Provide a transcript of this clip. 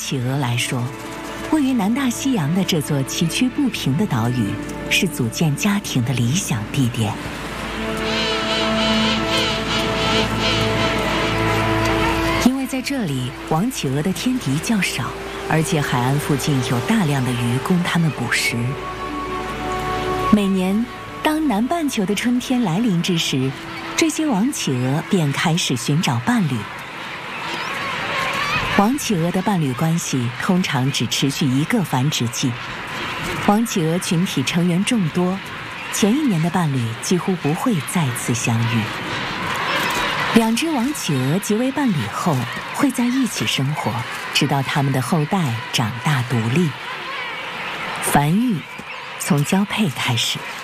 企鹅来说，位于南大西洋的这座崎岖不平的岛屿是组建家庭的理想地点。因为在这里，王企鹅的天敌较少，而且海岸附近有大量的鱼供它们捕食。每年，当南半球的春天来临之时，这些王企鹅便开始寻找伴侣。王企鹅的伴侣关系通常只持续1个繁殖季。王企鹅群体成员众多，前一年的伴侣几乎不会再次相遇。2只王企鹅结为伴侣后，会在一起生活，直到它们的后代长大独立。繁育从交配开始。